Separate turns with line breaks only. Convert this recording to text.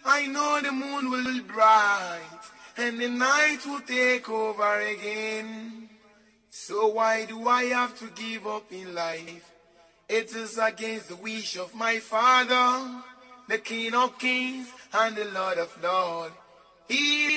I know the moon will be bright and the night will take over again. So why do I have to give up in life? It is against the wish of my Father, the King of Kings and the Lord of Lords. He